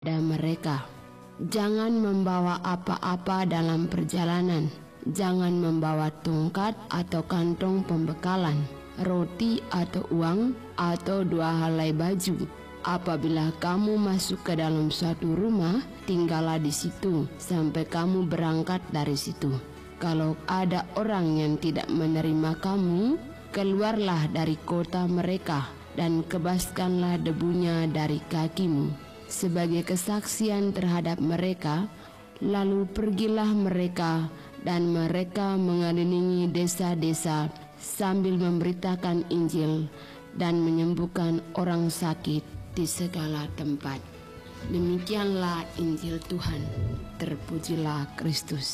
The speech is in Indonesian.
dan mereka. Jangan membawa apa-apa dalam perjalanan. Jangan membawa tongkat atau kantong pembekalan, roti atau uang, atau 2 helai baju. Apabila kamu masuk ke dalam suatu rumah, tinggallah di situ sampai kamu berangkat dari situ. Kalau ada orang yang tidak menerima kamu, keluarlah dari kota mereka dan kebaskanlah debunya dari kakimu sebagai kesaksian terhadap mereka. Lalu pergilah mereka, dan mereka mengelilingi desa-desa sambil memberitakan Injil dan menyembuhkan orang sakit di segala tempat. Demikianlah Injil Tuhan. Terpujilah Kristus.